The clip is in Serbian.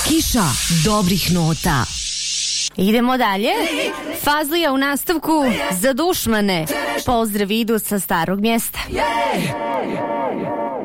Kiša dobrih nota. Idemo dalje. Fazlija u nastavku za dušmane. Pozdrav idu sa Starog Mjesta.